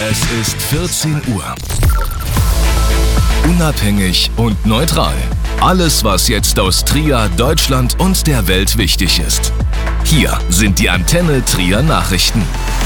Es ist 14 Uhr. Unabhängig und neutral. Alles, was jetzt aus Trier, Deutschland und der Welt wichtig ist. Hier sind die Antenne Trier Nachrichten.